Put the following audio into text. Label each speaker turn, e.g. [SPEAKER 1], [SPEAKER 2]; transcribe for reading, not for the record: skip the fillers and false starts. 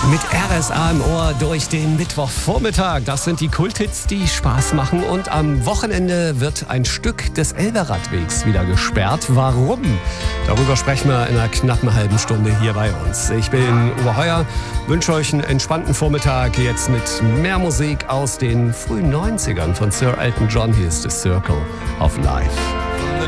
[SPEAKER 1] Mit RSA im Ohr durch den Mittwochvormittag. Das sind die Kulthits, die Spaß machen. Und am Wochenende wird ein Stück des Elberradwegs wieder gesperrt. Warum? Darüber sprechen wir in einer knappen halben Stunde hier bei uns. Ich bin Uwe Heuer, wünsche euch einen entspannten Vormittag. Jetzt mit mehr Musik aus den frühen 90ern von Sir Elton John. Hier ist The Circle of Life.